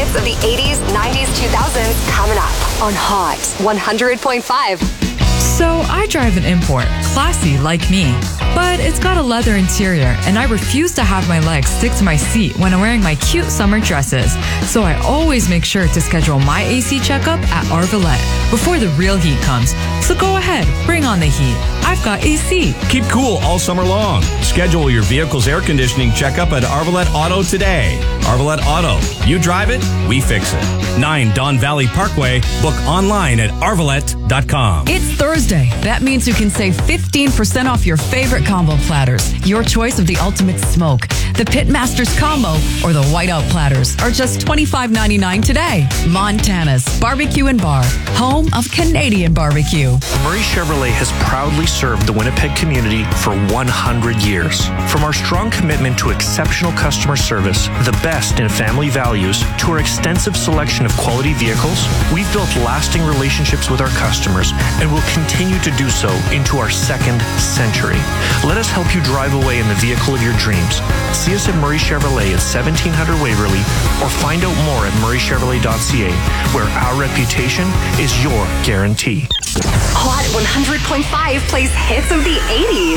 hits of the 80s, 90s, 2000s coming up on Hot 100.5. So I drive an import, classy like me, but it's got a leather interior and I refuse to have my legs stick to my seat when I'm wearing my cute summer dresses. So I always make sure to schedule my AC checkup at Arvalette before the real heat comes. So go ahead, bring on the heat. I've got AC. Keep cool all summer long. Schedule your vehicle's air conditioning checkup at Arvalette Auto today. Arvalette Auto. You drive it, we fix it. 9 Don Valley Parkway. Book online at arvalette.com. It's Thursday. That means you can save 15% off your favorite combo platters. Your choice of the ultimate smoke. The Pitmasters Combo or the Whiteout Platters are just $25.99 today. Montana's Barbecue and Bar, home of Canadian barbecue. Murray Chevrolet has proudly served the Winnipeg community for 100 years. From our strong commitment to exceptional customer service, the best in family values, to our extensive selection of quality vehicles, we've built lasting relationships with our customers and will continue to do so into our second century. Let us help you drive away in the vehicle of your dreams. See us at Murray Chevrolet at 1700 Waverly or find out more at murraychevrolet.ca, where our reputation is your guarantee. Hot 100.5 plays hits of the 80s.